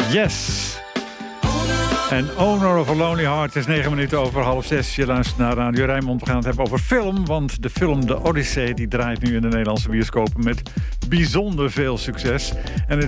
Yes. En Owner of a Lonely Heart is 9 minuten over 5:30. Je luistert naar Radio Rijnmond. We gaan het hebben over film. Want de film De Odyssee die draait nu in de Nederlandse bioscopen met bijzonder veel succes. En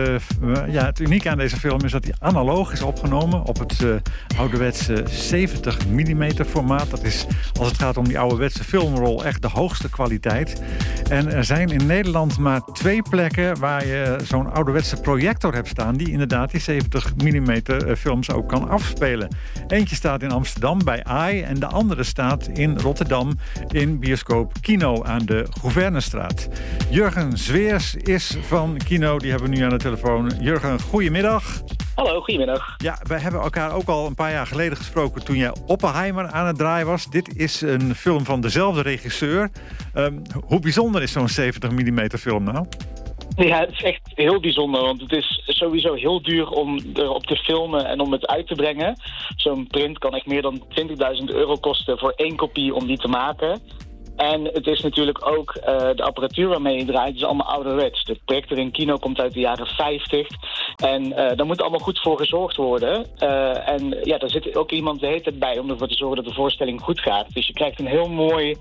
het unieke aan deze film is dat hij analoog is opgenomen op het ouderwetse 70 mm formaat. Dat is, als het gaat om die ouderwetse filmrol, echt de hoogste kwaliteit. En er zijn in Nederland maar 2 plekken waar je zo'n ouderwetse projector hebt staan die inderdaad die 70 mm films ook kan afspelen. Eentje staat in Amsterdam bij AI en de andere staat in Rotterdam in bioscoop Kino aan de Gouvernestraat. Jurgen Zweers is van Kino, die hebben we nu aan de telefoon. Jurgen, goedemiddag. Hallo, goedemiddag. Ja, wij hebben elkaar ook al een paar jaar geleden gesproken toen jij Oppenheimer aan het draaien was. Dit is een film van dezelfde regisseur. Hoe bijzonder is zo'n 70 mm film nou? Ja, het is echt heel bijzonder, want het is sowieso heel duur om erop te filmen en om het uit te brengen. Zo'n print kan echt meer dan €20.000 kosten voor 1 kopie om die te maken. En het is natuurlijk ook de apparatuur waarmee je draait, is allemaal ouderwets. De projector in Kino komt uit de jaren 50. En daar moet allemaal goed voor gezorgd worden. En ja, daar zit ook iemand de hele tijd bij om ervoor te zorgen dat de voorstelling goed gaat. Dus je krijgt een heel mooi,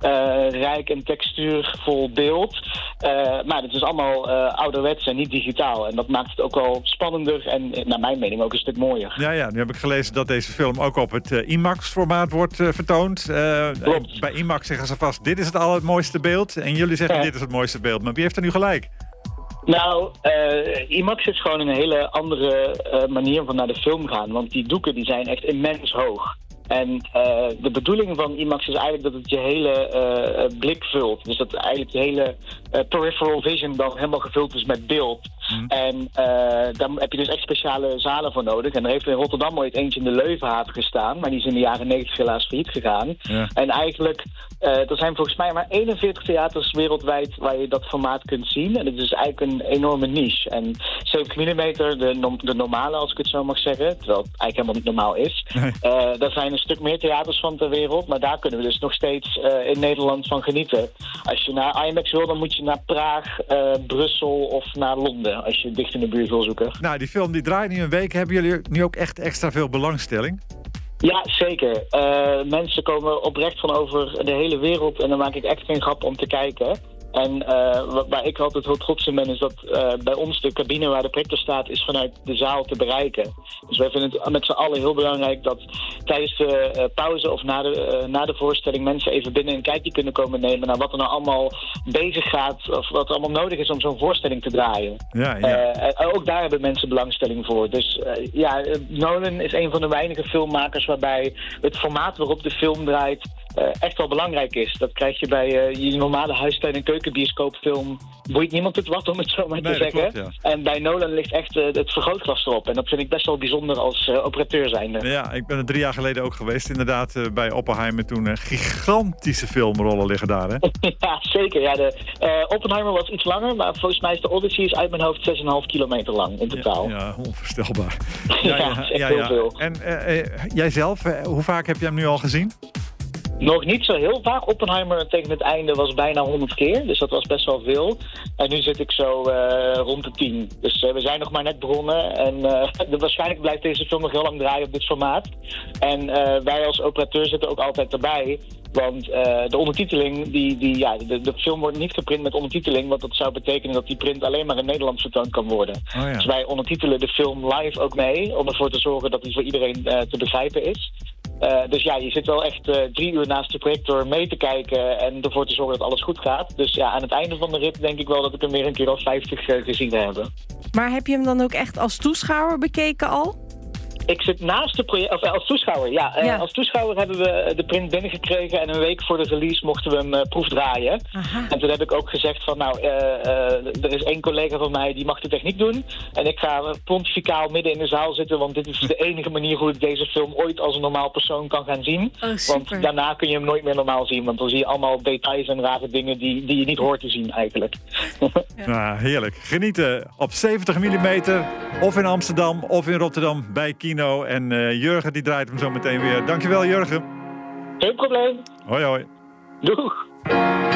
rijk en textuurvol beeld. Maar het is allemaal ouderwets en niet digitaal. En dat maakt het ook wel spannender en naar mijn mening ook een stuk mooier. Ja, nu heb ik gelezen dat deze film ook op het IMAX-formaat wordt vertoond. Klopt. Bij IMAX zeggen ze vast, dit is het allermooiste beeld. En jullie zeggen, dit is het mooiste beeld. Maar wie heeft er nu gelijk? Nou, IMAX is gewoon een hele andere manier van naar de film gaan. Want die doeken die zijn echt immens hoog. En de bedoeling van IMAX is eigenlijk dat het je hele blik vult. Dus dat eigenlijk je hele peripheral vision dan helemaal gevuld is met beeld. En daar heb je dus echt speciale zalen voor nodig. En er heeft in Rotterdam ooit eentje in de Leuvenhaven gestaan. Maar die is in de jaren 90 helaas failliet gegaan. Ja. En eigenlijk, er zijn volgens mij maar 41 theaters wereldwijd waar je dat formaat kunt zien. En het is eigenlijk een enorme niche. En 70 mm, de normale als ik het zo mag zeggen, terwijl het eigenlijk helemaal niet normaal is. Daar zijn een stuk meer theaters van ter wereld. Maar daar kunnen we dus nog steeds in Nederland van genieten. Als je naar IMAX wil, dan moet je naar Praag, Brussel of naar Londen. Als je dicht in de buurt wil zoeken. Nou, die film die draait nu een week. Hebben jullie nu ook echt extra veel belangstelling? Ja, zeker. Mensen komen oprecht van over de hele wereld en dan maak ik echt geen grap om te kijken. En waar ik altijd heel trots in ben, is dat bij ons de cabine waar de projector staat, is vanuit de zaal te bereiken. Dus wij vinden het met z'n allen heel belangrijk dat tijdens de pauze of na de voorstelling mensen even binnen een kijkje kunnen komen nemen naar wat er nou allemaal bezig gaat, of wat er allemaal nodig is om zo'n voorstelling te draaien. Ja. Ook daar hebben mensen belangstelling voor. Dus Nolan is een van de weinige filmmakers waarbij het formaat waarop de film draait echt wel belangrijk is. Dat krijg je bij je normale huistuin- en keukenbioscoopfilm. Boeit niemand het wat, om het zo maar te zeggen. Klopt, ja. En bij Nolan ligt echt het vergrootglas erop. En dat vind ik best wel bijzonder als operateur zijnde. Ja, ik ben er 3 jaar geleden ook geweest. Inderdaad, bij Oppenheimer toen gigantische filmrollen liggen daar, hè? Ja, zeker. Ja, Oppenheimer was iets langer, maar volgens mij is de Odyssey is uit mijn hoofd 6,5 kilometer lang in totaal. Ja, onvoorstelbaar. Ja, is echt heel veel. En jijzelf, hoe vaak heb je hem nu al gezien? Nog niet zo heel vaak. Oppenheimer tegen het einde was bijna 100 keer. Dus dat was best wel veel. En nu zit ik zo rond de 10. Dus we zijn nog maar net begonnen. En waarschijnlijk blijft deze film nog heel lang draaien op dit formaat. En wij als operateur zitten ook altijd erbij. Want de ondertiteling, de film wordt niet geprint met ondertiteling. Want dat zou betekenen dat die print alleen maar in Nederland vertoond kan worden. Oh ja. Dus wij ondertitelen de film live ook mee. Om ervoor te zorgen dat die voor iedereen te begrijpen is. Dus ja, je zit wel echt 3 uur naast de projector mee te kijken en ervoor te zorgen dat alles goed gaat. Dus ja, aan het einde van de rit denk ik wel dat ik hem weer een keer of 50 gezien heb. Maar heb je hem dan ook echt als toeschouwer bekeken al? Ik zit naast de project, of als toeschouwer, ja. Als toeschouwer hebben we de print binnengekregen en een week voor de release mochten we hem proefdraaien. Aha. En toen heb ik ook gezegd van er is 1 collega van mij die mag de techniek doen. En ik ga pontificaal midden in de zaal zitten, want dit is de enige manier hoe ik deze film ooit als een normaal persoon kan gaan zien. Oh, want daarna kun je hem nooit meer normaal zien, want dan zie je allemaal details en rare dingen die je niet hoort te zien eigenlijk. Ja. Nou, heerlijk. Genieten op 70 mm, of in Amsterdam of in Rotterdam bij Kino. En Jurgen die draait hem zo meteen weer. Dankjewel, Jurgen. Geen probleem. Hoi, hoi. Doeg.